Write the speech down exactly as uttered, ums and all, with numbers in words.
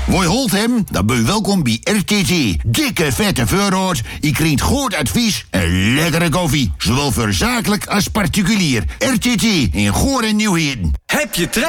Woi holt hem? Dan ben je welkom bij R T T. Dikke vette voorraad, je krijgt goed advies en lekkere koffie. Zowel voor zakelijk als particulier. R T T in Goor en Nieuwheden. Heb je trek